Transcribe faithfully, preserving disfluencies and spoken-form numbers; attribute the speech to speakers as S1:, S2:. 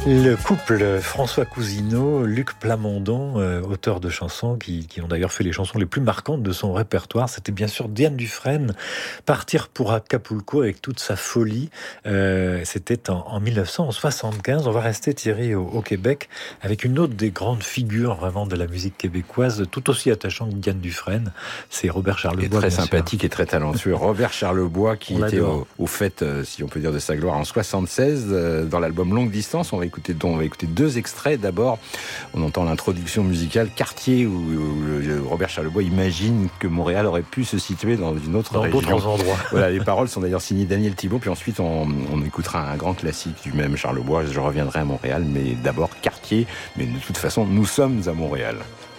S1: Le couple François Cousineau, Luc Plamondon, euh, auteur de chansons qui, qui ont d'ailleurs fait les chansons les plus marquantes de son répertoire, c'était bien sûr Diane Dufresne, Partir pour Acapulco avec toute sa folie. Euh, c'était en, en mille neuf cent soixante-quinze. On va rester, Thierry, au, au Québec avec une autre des grandes figures vraiment de la musique québécoise, tout aussi attachant que Diane Dufresne. C'est Robert Charlebois.
S2: Très sympathique sûr. Et très talentueux. Robert Charlebois qui on était au, au fait, euh, si on peut dire, de sa gloire en soixante-seize, euh, dans l'album Longue Distance. On va écouter, dont on va écouter deux extraits. D'abord, on entend l'introduction musicale Quartier, où, où Robert Charlebois imagine que Montréal aurait pu se situer dans une autre
S1: dans
S2: région.
S1: Dans d'autres endroits.
S2: Voilà, les paroles sont d'ailleurs signées Daniel Thibault. Puis ensuite, on, on écoutera un grand classique du même Charlebois, Je reviendrai à Montréal. Mais d'abord, Quartier. Mais de toute façon, nous sommes à Montréal.